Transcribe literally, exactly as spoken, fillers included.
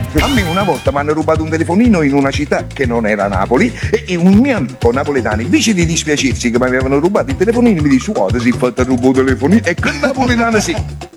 A me una volta mi hanno rubato un telefonino in una città che non era Napoli e un mio amico napoletano, invece di dispiacersi che mi avevano rubato il telefonino, mi dice: guarda, si è fatta rubare il telefonino, e che napoletano sì.